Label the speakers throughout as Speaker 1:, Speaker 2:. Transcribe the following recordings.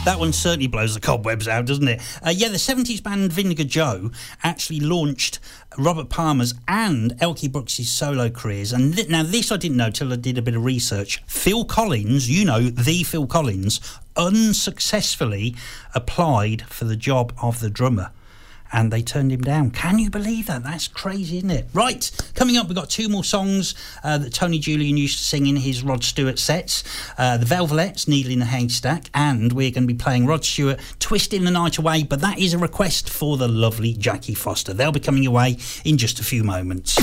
Speaker 1: That one certainly blows the cobwebs out, doesn't it? The 70s band Vinegar Joe actually launched Robert Palmer's and Elkie Brooks' solo careers. And now this I didn't know till I did a bit of research. Phil Collins, you know, the Phil Collins, unsuccessfully applied for the job of the drummer. And they turned him down. Can you believe that? That's crazy, isn't it? Right, coming up, we've got two more songs that Tony Julian used to sing in his Rod Stewart sets. The Velvets, Needle in a Haystack, and we're going to be playing Rod Stewart, Twisting the Night Away, but that is a request for the lovely Jackie Foster. They'll be coming your way in just a few moments.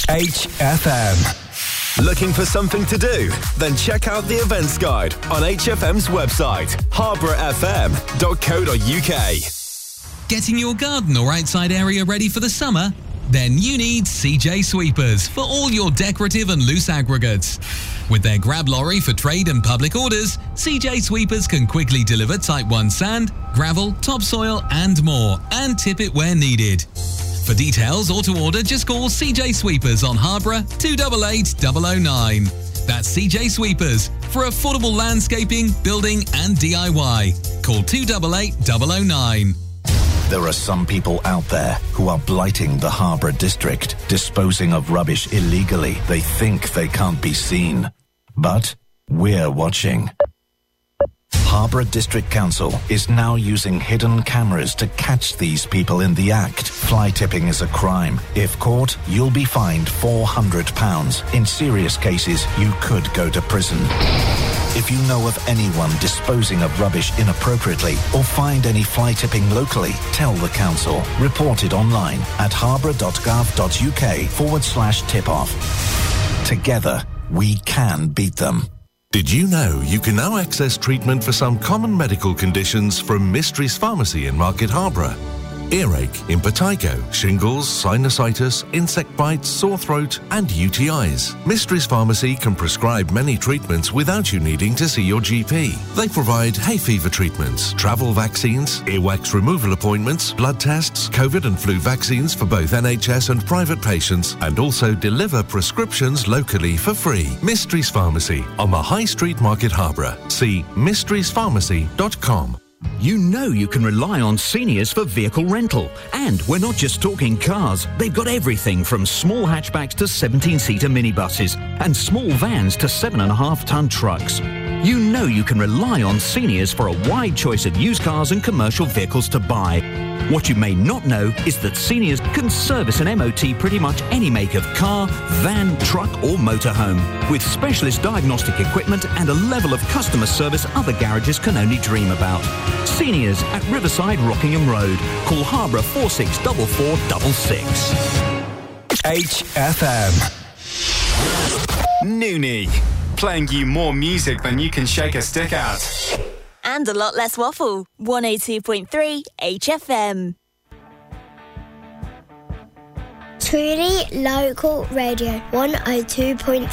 Speaker 2: HFM. Looking for something to do? Then check out the events guide on HFM's website, harbourfm.co.uk.
Speaker 3: Getting your garden or outside area ready for the summer? Then you need CJ Sweepers for all your decorative and loose aggregates. With their grab lorry for trade and public orders, CJ Sweepers can quickly deliver Type 1 sand, gravel, topsoil and more, and tip it where needed. For details or to order, just call CJ Sweepers on Harborough 288 009. That's CJ Sweepers for affordable landscaping, building and DIY. Call 288 009.
Speaker 4: There are some people out there who are blighting the Harbour District, disposing of rubbish illegally. They think they can't be seen. But we're watching. Harbour District Council is now using hidden cameras to catch these people in the act. Fly tipping is a crime. If caught, you'll be fined £400. In serious cases, you could go to prison. If you know of anyone disposing of rubbish inappropriately or find any fly tipping locally, tell the council. Report it online at harbour.gov.uk/tip-off. Together, we can beat them.
Speaker 5: Did you know you can now access treatment for some common medical conditions from Mysteries Pharmacy in Market Harborough? Earache, impetigo, shingles, sinusitis, insect bites, sore throat and UTIs. Mysteries Pharmacy can prescribe many treatments without you needing to see your GP. They provide hay fever treatments, travel vaccines, earwax removal appointments, blood tests, COVID and flu vaccines for both NHS and private patients, and also deliver prescriptions locally for free. Mysteries Pharmacy on the High Street Market Harborough. See mysteriespharmacy.com.
Speaker 6: You know you can rely on Seniors for vehicle rental. And we're not just talking cars. They've got everything from small hatchbacks to 17-seater minibuses and small vans to 7.5-ton trucks. You know you can rely on Seniors for a wide choice of used cars and commercial vehicles to buy. What you may not know is that Seniors can service an MOT pretty much any make of car, van, truck or motorhome, with specialist diagnostic equipment and a level of customer service other garages can only dream about. Seniors at Riverside Rockingham Road. Call Harborough 464466.
Speaker 2: HFM. Noonie. Playing you more music than you can shake a stick at.
Speaker 7: And a lot less waffle. 102.3 HFM.
Speaker 8: Truly local radio. 102.3